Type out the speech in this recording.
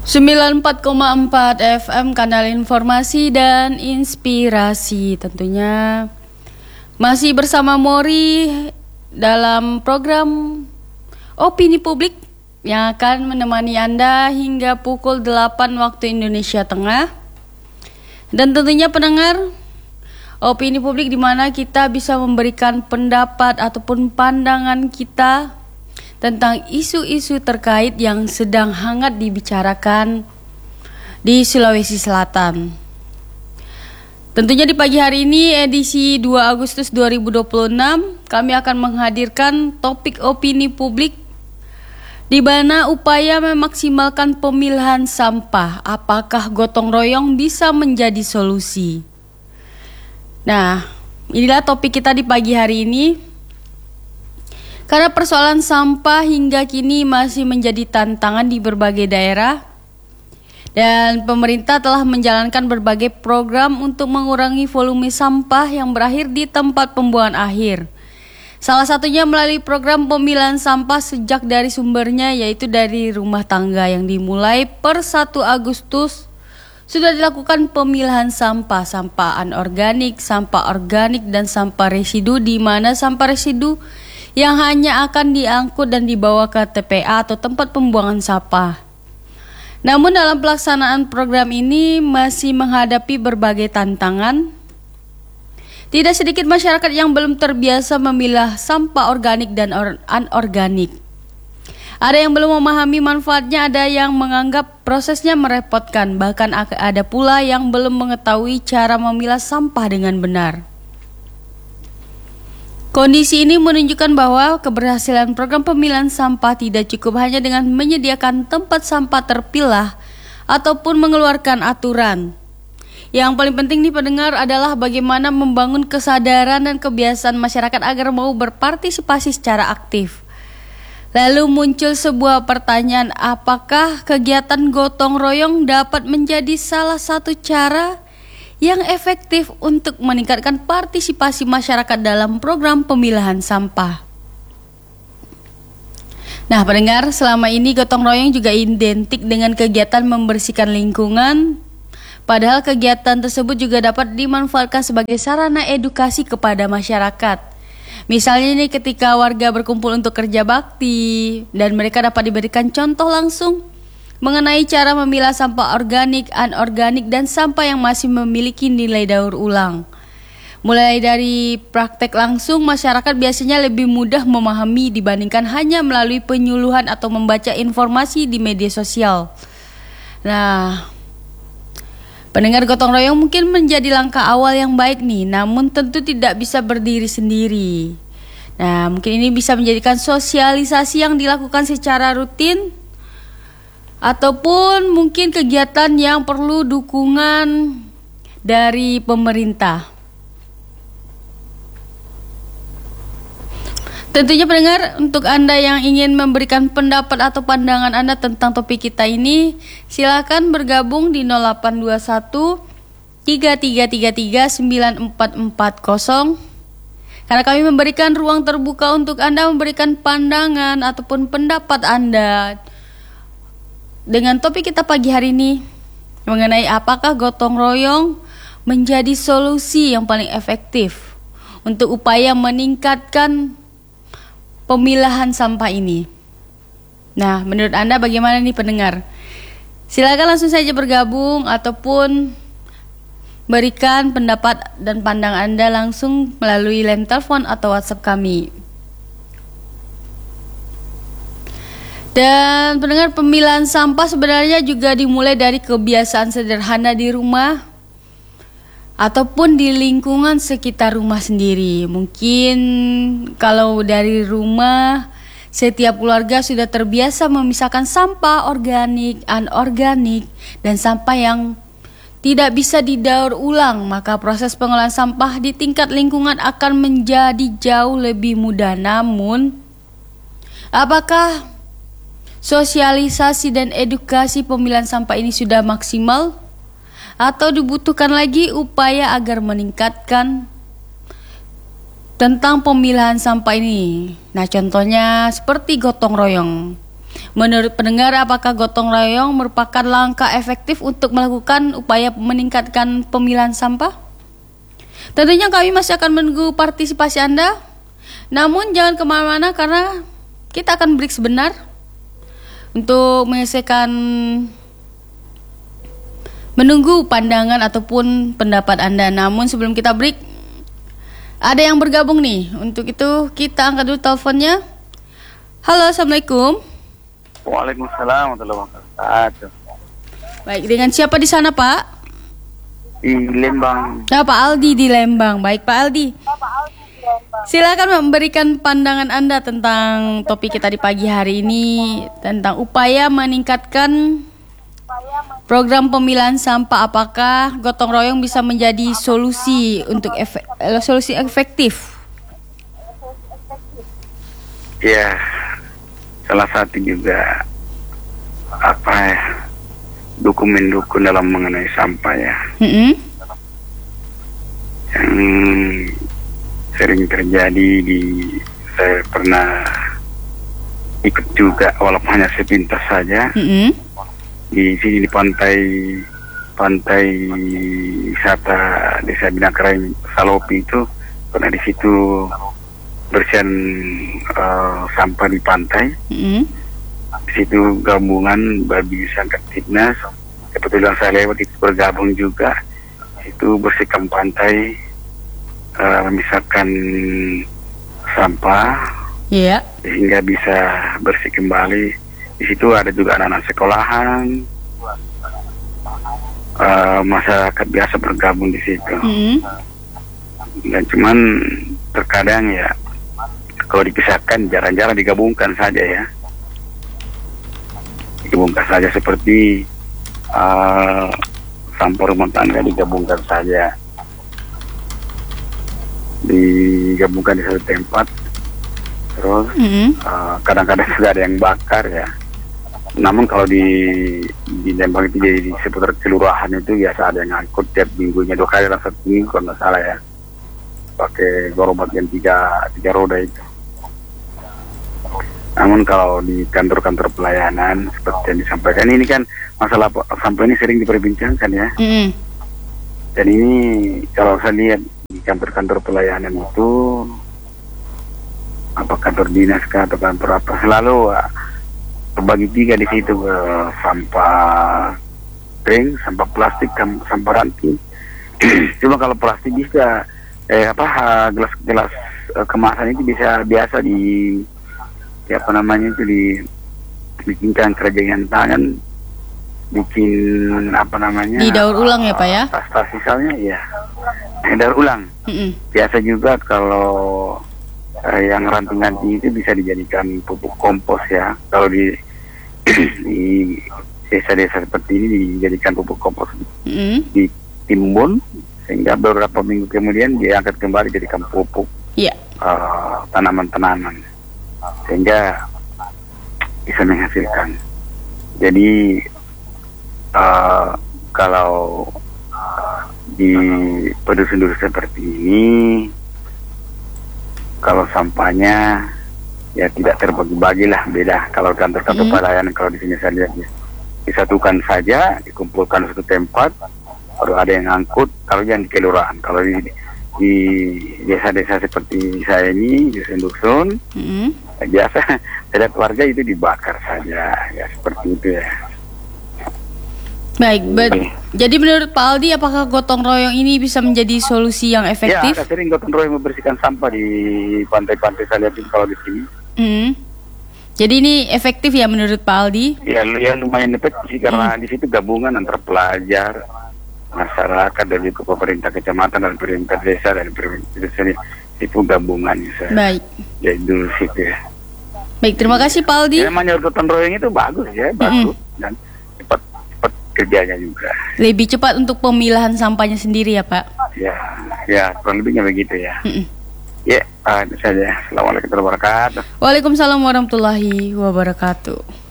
94,4 FM Kanal Informasi dan Inspirasi. Tentunya masih bersama Mori dalam program Opini Publik yang akan menemani Anda hingga pukul 8 waktu Indonesia Tengah. Dan tentunya pendengar, Opini Publik di mana kita bisa memberikan pendapat ataupun pandangan kita tentang isu-isu terkait yang sedang hangat dibicarakan di Sulawesi Selatan. Tentunya di pagi hari ini edisi 2 Agustus 2026 kami akan menghadirkan topik opini publik di mana upaya memaksimalkan pemilahan sampah, apakah gotong royong bisa menjadi solusi? Nah, inilah topik kita di pagi hari ini. Karena persoalan sampah hingga kini masih menjadi tantangan di berbagai daerah dan pemerintah telah menjalankan berbagai program untuk mengurangi volume sampah yang berakhir di tempat pembuangan akhir. Salah satunya melalui program pemilahan sampah sejak dari sumbernya, yaitu dari rumah tangga yang dimulai per 1 Agustus sudah dilakukan pemilahan sampah anorganik, sampah organik dan sampah residu, di mana sampah residu yang hanya akan diangkut dan dibawa ke TPA atau tempat pembuangan sampah. Namun dalam pelaksanaan program ini masih menghadapi berbagai tantangan. Tidak sedikit masyarakat yang belum terbiasa memilah sampah organik dan anorganik. Ada yang belum memahami manfaatnya, ada yang menganggap prosesnya merepotkan, bahkan ada pula yang belum mengetahui cara memilah sampah dengan benar. Kondisi ini menunjukkan bahwa keberhasilan program pemilahan sampah tidak cukup hanya dengan menyediakan tempat sampah terpilah ataupun mengeluarkan aturan. Yang paling penting nih pendengar adalah bagaimana membangun kesadaran dan kebiasaan masyarakat agar mau berpartisipasi secara aktif. Lalu muncul sebuah pertanyaan, apakah kegiatan gotong royong dapat menjadi salah satu cara yang efektif untuk meningkatkan partisipasi masyarakat dalam program pemilahan sampah? Nah, pendengar, selama ini gotong royong juga identik dengan kegiatan membersihkan lingkungan. Padahal kegiatan tersebut juga dapat dimanfaatkan sebagai sarana edukasi kepada masyarakat. Misalnya ini ketika warga berkumpul untuk kerja bakti dan mereka dapat diberikan contoh langsung mengenai cara memilah sampah organik, anorganik, dan sampah yang masih memiliki nilai daur ulang. Mulai dari praktek langsung, masyarakat biasanya lebih mudah memahami dibandingkan hanya melalui penyuluhan atau membaca informasi di media sosial. Nah, pendengar, gotong royong mungkin menjadi langkah awal yang baik nih, namun tentu tidak bisa berdiri sendiri. Nah, mungkin ini bisa menjadikan sosialisasi yang dilakukan secara rutin, ataupun mungkin kegiatan yang perlu dukungan dari pemerintah. Tentunya pendengar, untuk Anda yang ingin memberikan pendapat atau pandangan Anda tentang topik kita ini, silakan bergabung di 0821 3333 9440. Karena kami memberikan ruang terbuka untuk Anda memberikan pandangan ataupun pendapat Anda dengan topik kita pagi hari ini mengenai apakah gotong royong menjadi solusi yang paling efektif untuk upaya meningkatkan pemilahan sampah ini. Nah, menurut Anda bagaimana nih pendengar? Silakan langsung saja bergabung ataupun berikan pendapat dan pandangan Anda langsung melalui line telepon atau WhatsApp kami. Dan pendengar, pemilahan sampah sebenarnya juga dimulai dari kebiasaan sederhana di rumah ataupun di lingkungan sekitar rumah sendiri. Mungkin kalau dari rumah, setiap keluarga sudah terbiasa memisahkan sampah organik, anorganik, dan sampah yang tidak bisa didaur ulang, maka proses pengolahan sampah di tingkat lingkungan akan menjadi jauh lebih mudah. Namun, apakah sosialisasi dan edukasi pemilahan sampah ini sudah maksimal? Atau dibutuhkan lagi upaya agar meningkatkan tentang pemilahan sampah ini? Nah, contohnya seperti gotong royong. Menurut pendengar, apakah gotong royong merupakan langkah efektif untuk melakukan upaya meningkatkan pemilahan sampah? Tentunya kami masih akan menunggu partisipasi Anda. Namun jangan kemana-mana karena kita akan break sebentar untuk menunggu pandangan ataupun pendapat Anda. Namun sebelum kita break, ada yang bergabung nih. Untuk itu kita angkat dulu teleponnya. Halo, Assalamualaikum. Waalaikumsalam warahmatullahi wabarakatuh. Baik, dengan siapa di sana, Pak? Di Lembang. Pak Aldi di Lembang. Baik, Pak Aldi. Silakan memberikan pandangan Anda tentang topik kita di pagi hari ini, tentang upaya meningkatkan program pemilahan sampah. Apakah gotong royong bisa menjadi solusi untuk solusi efektif? Ya, salah satu juga dokumen dalam mengenai sampah ya. Yang sering terjadi saya pernah ikut juga walaupun hanya sepintas saja. Di sini di pantai wisata Desa Binakrai Salopi itu pernah di situ bersihan sampah di pantai. Di situ gabungan Babi Sangkatipnas, kebetulan saya lewat itu bergabung juga. Itu bersihkan pantai, misalkan sampah, sehingga bisa bersih kembali. Di situ ada juga anak-anak sekolahan, masyarakat biasa bergabung di situ. Dan cuman terkadang ya kalau dipisahkan jarang-jarang digabungkan saja ya. Digabungkan saja seperti sampah rumah tangga digabungkan saja. Digabungkan di satu tempat. Terus kadang-kadang juga ada yang bakar ya. Namun kalau di Lembang itu di seputar kelurahan itu biasa ada yang angkut tiap minggunya 2 kali dalam 1 minggu kalau nggak salah ya. Pakai gerobak yang tiga roda itu. Namun kalau di kantor-kantor pelayanan seperti yang disampaikan ini kan masalah sampah ini sering diperbincangkan ya. Dan ini kalau saya lihat di kantor-kantor pelayanan itu apa kantor dinas kah atau kantor apa selalu terbagi 3 di situ, sampah kering, sampah plastik, sampah ranting. Cuma kalau plastik bisa gelas kemasan itu bisa biasa dibikinkan kerajinan tangan, bikin didaur ulang ya Pak ya? Tas misalnya ya, daur ulang. Biasa juga kalau yang ranting-ranting itu bisa dijadikan pupuk kompos ya. Kalau di desa-desa seperti ini dijadikan pupuk kompos, ditimbun sehingga beberapa minggu kemudian diangkat kembali jadikan pupuk tanaman-tanaman sehingga bisa menghasilkan. Jadi kalau di dusun-dusun seperti ini, kalau sampahnya ya tidak terbagi-bagi lah, beda. Kalau kantor-kantor pelayanan, kalau di sini saya lihat ya, disatukan saja, dikumpulkan satu tempat, baru ada yang angkut. Kalau yang di kelurahan, kalau di desa-desa seperti saya ini, dusun-dusun, biasa saya lihat warga itu dibakar saja, ya seperti itu ya. Baik, jadi menurut Pak Aldi, apakah gotong royong ini bisa menjadi solusi yang efektif? Ya, sering gotong royong membersihkan sampah di pantai-pantai saya lihat kalau di sini. Jadi ini efektif ya menurut Pak Aldi? Ya lumayan efektif sih, karena di situ gabungan antara pelajar, masyarakat, dan juga pemerintah kecamatan dan pemerintah desa dan pemerintah desa itu gabungan. Baik. Jadi dulu situ ya. Baik, terima kasih Pak Aldi. Namanya gotong royong itu bagus ya, bagus dan cepat kerjanya juga. Lebih cepat untuk pemilahan sampahnya sendiri ya Pak? Ya kurang lebihnya begitu ya. Ya, itu saja. Assalamualaikum warahmatullahi wabarakatuh. Waalaikumsalam warahmatullahi wabarakatuh.